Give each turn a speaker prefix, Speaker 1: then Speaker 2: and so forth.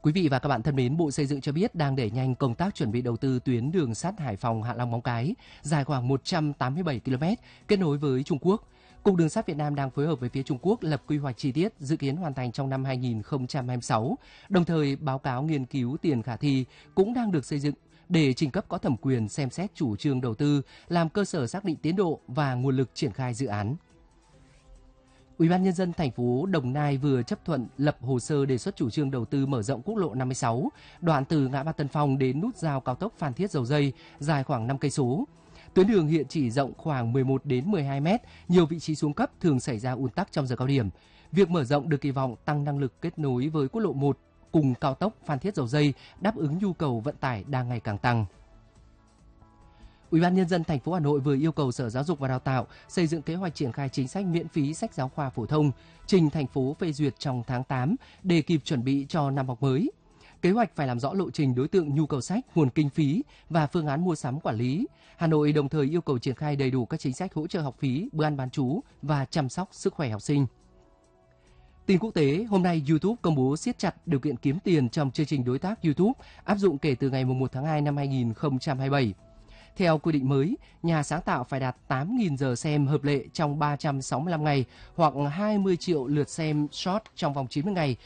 Speaker 1: Quý vị và các bạn thân mến, Bộ Xây dựng cho biết đang đẩy nhanh công tác chuẩn bị đầu tư tuyến đường sắt Hải Phòng - Hạ Long - Móng Cái dài khoảng 187 km kết nối với Trung Quốc. Cục Đường sắt Việt Nam đang phối hợp với phía Trung Quốc lập quy hoạch chi tiết, dự kiến hoàn thành trong năm 2026. Đồng thời, báo cáo nghiên cứu tiền khả thi cũng đang được xây dựng để trình cấp có thẩm quyền xem xét chủ trương đầu tư, làm cơ sở xác định tiến độ và nguồn lực triển khai dự án. Ủy ban Nhân dân thành phố Đồng Nai vừa chấp thuận lập hồ sơ đề xuất chủ trương đầu tư mở rộng quốc lộ 56, đoạn từ ngã ba Tân Phong đến nút giao cao tốc Phan Thiết - Dầu Giây, dài khoảng 5 cây số. Tuyến đường hiện chỉ rộng khoảng 11 đến 12 mét, nhiều vị trí xuống cấp, thường xảy ra ùn tắc trong giờ cao điểm. Việc mở rộng được kỳ vọng tăng năng lực kết nối với quốc lộ 1 cùng cao tốc Phan Thiết - Dầu Giây, đáp ứng nhu cầu vận tải đang ngày càng tăng. Ủy ban Nhân dân thành phố Hà Nội vừa yêu cầu Sở Giáo dục và Đào tạo xây dựng kế hoạch triển khai chính sách miễn phí sách giáo khoa phổ thông, trình thành phố phê duyệt trong tháng 8 để kịp chuẩn bị cho năm học mới. Kế hoạch phải làm rõ lộ trình, đối tượng, nhu cầu sách, nguồn kinh phí và phương án mua sắm quản lý. Hà Nội đồng thời yêu cầu triển khai đầy đủ các chính sách hỗ trợ học phí, bữa ăn bán trú và chăm sóc sức khỏe học sinh. Tin quốc tế, hôm nay YouTube công bố siết chặt điều kiện kiếm tiền trong chương trình đối tác YouTube áp dụng kể từ ngày 1 tháng 2 năm 2027. Theo quy định mới, nhà sáng tạo phải đạt 8.000 giờ xem hợp lệ trong 365 ngày hoặc 20 triệu lượt xem short trong vòng 90 ngày